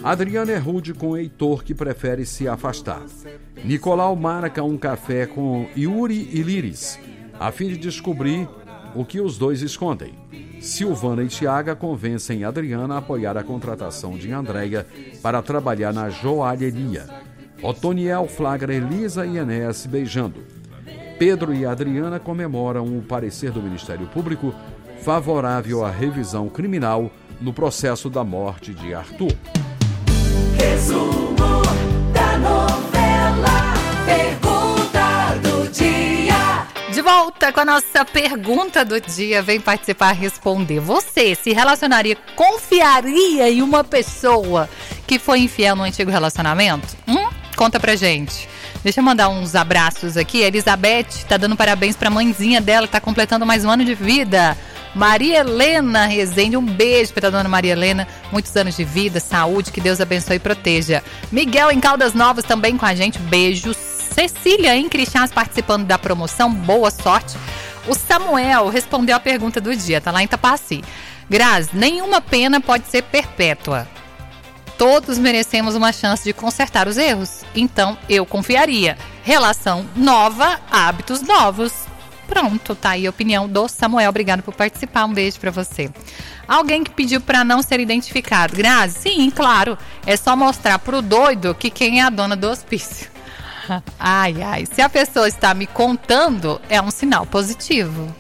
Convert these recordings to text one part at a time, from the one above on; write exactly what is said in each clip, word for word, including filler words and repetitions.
Adriana é rude com Heitor, que prefere se afastar. Nicolau marca um café com Yuri e Liris, a fim de descobrir o que os dois escondem. Silvana e Tiaga convencem Adriana a apoiar a contratação de Andréia para trabalhar na joalheria. Otoniel flagra Elisa e Enéas se beijando. Pedro e Adriana comemoram o parecer do Ministério Público favorável à revisão criminal no processo da morte de Arthur. Resumo da novela Pergunta do Dia. De volta com a nossa pergunta do dia. Vem participar, responder. Você se relacionaria, confiaria em uma pessoa que foi infiel no antigo relacionamento? Hum? Conta pra gente. Deixa eu mandar uns abraços aqui. A Elizabeth tá dando parabéns pra mãezinha dela, que tá completando mais um ano de vida. Maria Helena Rezende, um beijo pra dona Maria Helena. Muitos anos de vida, saúde, que Deus abençoe e proteja. Miguel em Caldas Novas também com a gente, beijos. Cecília em Crixás participando da promoção, boa sorte. O Samuel respondeu a pergunta do dia, tá lá em Tapaci. Grazi, nenhuma pena pode ser perpétua. Todos merecemos uma chance de consertar os erros. Então, eu confiaria. Relação nova, hábitos novos. Pronto, tá aí a opinião do Samuel. Obrigado por participar. Um beijo pra você. Alguém que pediu pra não ser identificado. Grazi, sim, claro. É só mostrar pro doido que quem é a dona do hospício. Ai, ai. Se a pessoa está me contando, é um sinal positivo.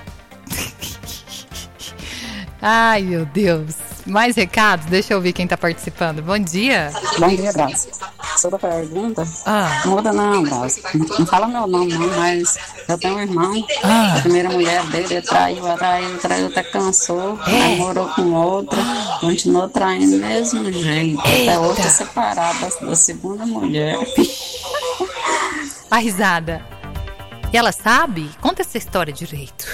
Ai, meu Deus. Mais recados? Deixa eu ouvir quem tá participando. Bom dia. Bom dia, Grazi. Sobre a pergunta, Ah. não muda não, Grazi. Não fala meu nome não, mas eu tenho um irmão. Ah. A primeira mulher dele traiu, traiu, traiu, até cansou. Namorou com outra, continuou traindo do mesmo jeito. Até outra separada da segunda mulher. A risada. E ela sabe? Conta essa história direito.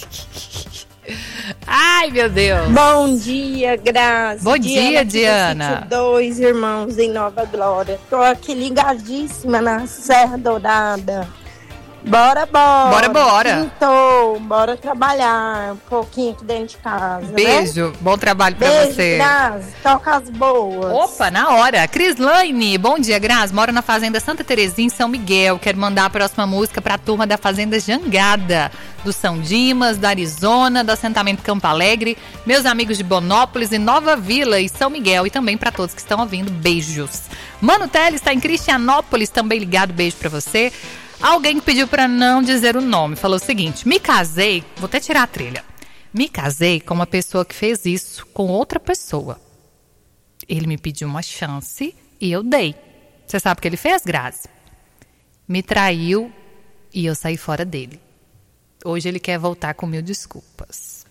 Ai, meu Deus. Bom dia, Grazi. Bom dia, Diana. Diana. Dois irmãos em Nova Glória. Tô aqui ligadíssima na Serra Dourada. Bora, bora. Bora, bora. Então, bora trabalhar um pouquinho aqui dentro de casa. Beijo, né? bom trabalho pra Beijo, você. Grazi. Toca as boas. Opa, na hora. Crislaine, bom dia, Grazi. Moro na Fazenda Santa Terezinha, em São Miguel. Quero mandar a próxima música pra turma da Fazenda Jangada, do São Dimas, da Arizona, do assentamento Campo Alegre, meus amigos de Bonópolis e Nova Vila e São Miguel, e também pra todos que estão ouvindo. Beijos. Mano Teles está em Cristianópolis, também ligado. Beijo pra você. Alguém que pediu pra não dizer o nome, falou o seguinte: me casei, vou até tirar a trilha. Me casei com uma pessoa que fez isso com outra pessoa. Ele me pediu uma chance e eu dei. Você sabe o que ele fez, Grazi? Me traiu e eu saí fora dele. Hoje ele quer voltar com mil desculpas.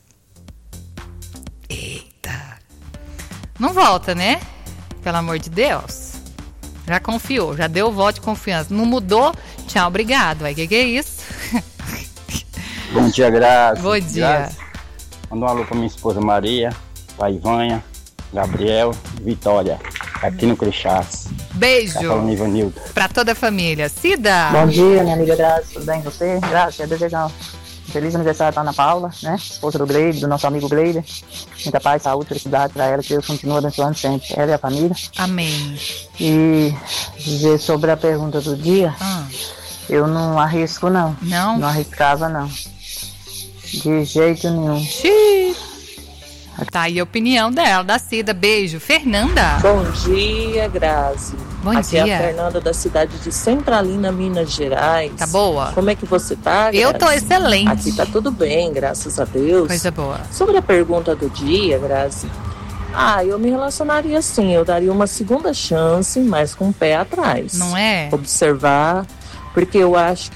Eita. Não volta, né? Pelo amor de Deus. Já confiou, já deu o voto de confiança. Não mudou? Tchau, obrigado. Aí, que que é isso? Bom dia, Grazi. Bom dia. Grazi. Manda um alô pra minha esposa Maria, pra Ivânia, Gabriel, Vitória, aqui no Crixás. Beijo. Tá falando Ivanildo. Pra toda a família. Cida. Bom dia, minha amiga Grazi, tudo bem com você? Grazi, quero desejar um feliz aniversário pra Ana Paula, né? Esposa do Gleide, do nosso amigo Gleide. Muita paz, saúde, felicidade pra ela, que Deus continue abençoando sempre ela e a família. Amém. E dizer sobre a pergunta do dia, Ah. eu não arrisco não. Não? Não arriscava não. De jeito nenhum. Xiii. Tá aí a opinião dela, da Cida. Beijo. Fernanda. Bom dia, Grazi. Bom Aqui dia. é a Fernanda da cidade de Centralina, Minas Gerais. Tá boa? Como é que você tá, Grazi? Eu tô excelente. Aqui tá tudo bem, graças a Deus. Coisa boa. Sobre a pergunta do dia, Grazi. Ah, eu me relacionaria assim. Eu daria uma segunda chance, mas com o pé atrás. Não é? Observar, porque eu acho